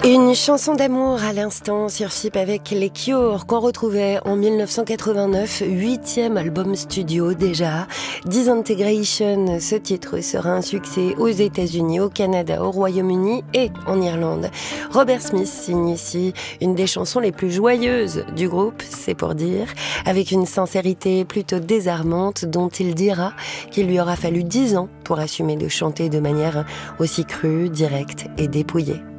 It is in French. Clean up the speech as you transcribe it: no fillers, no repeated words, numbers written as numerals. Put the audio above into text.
Une chanson d'amour à l'instant sur FIP avec les Cure qu'on retrouvait en 1989, 8e album studio déjà. Disintegration, ce titre sera un succès aux États-Unis, au Canada, au Royaume-Uni et en Irlande. Robert Smith signe ici une des chansons les plus joyeuses du groupe, c'est pour dire, avec une sincérité plutôt désarmante dont il dira qu'il lui aura fallu 10 ans pour assumer de chanter de manière aussi crue, directe et dépouillée.